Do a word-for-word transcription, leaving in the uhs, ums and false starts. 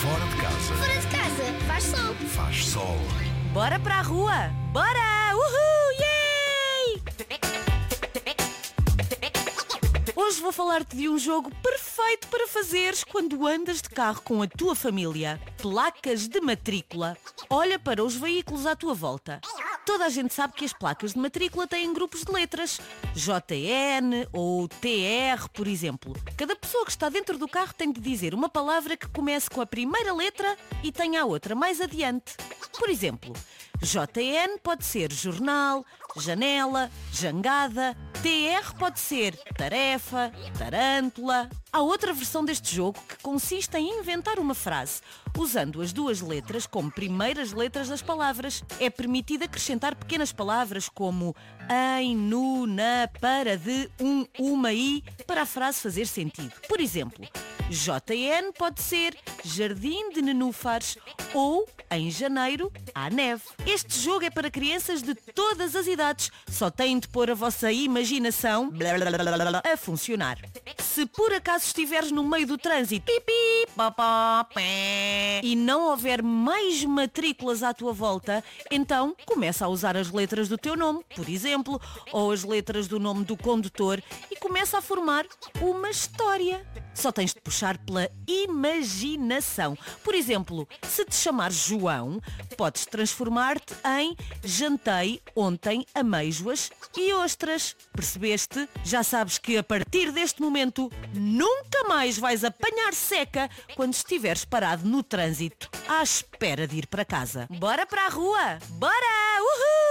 Fora de casa. Fora de casa, faz sol. Faz sol. Bora para a rua! Bora! Uhul! Yay! Hoje vou falar-te de um jogo perfeito para fazeres quando andas de carro com a tua família. Placas de matrícula. Olha para os veículos à tua volta. Toda a gente sabe que as placas de matrícula têm grupos de letras. J N ou T R, por exemplo. Cada pessoa que está dentro do carro tem de dizer uma palavra que comece com a primeira letra e tenha a outra mais adiante. Por exemplo, J N pode ser jornal, janela, jangada. T R pode ser tarefa, tarântula. Há outra versão deste jogo que consiste em inventar uma frase, usando as duas letras como primeiras letras das palavras. É permitido acrescentar pequenas palavras como em, no, na, para, de, um, uma e, para a frase fazer sentido. Por exemplo, J N pode ser jardim de nenúfares ou, em janeiro, há neve. Este jogo é para crianças de todas as idades. Só têm de pôr a vossa imaginação a funcionar. Se por acaso estiveres no meio do trânsito pipi, papá, pé, e não houver mais matrículas à tua volta, então começa a usar as letras do teu nome, por exemplo, ou as letras do nome do condutor e começa a formar uma história. Só tens de puxar pela imaginação. Por exemplo, se te chamares João, podes transformar-te em jantei ontem amêijoas e ostras. Percebeste? Já sabes que a partir deste momento nunca mais vais apanhar seca quando estiveres parado no trânsito à espera de ir para casa. Bora para a rua! Bora! Uhul!